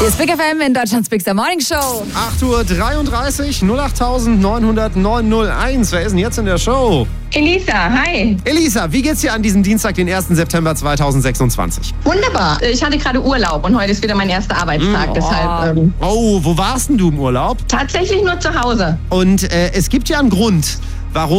Hier ist Big FM in Deutschlands Big Morning Show. 8:33 Uhr, 089009 901. Wer ist denn jetzt in der Show? Elisa, hi. Elisa, wie geht's dir an diesem Dienstag, den 1. September 2026? Wunderbar. Ich hatte gerade Urlaub und heute ist wieder mein erster Arbeitstag. Deshalb Oh, wo warst denn du im Urlaub? tatsächlich nur zu Hause. Und es gibt ja einen Grund, warum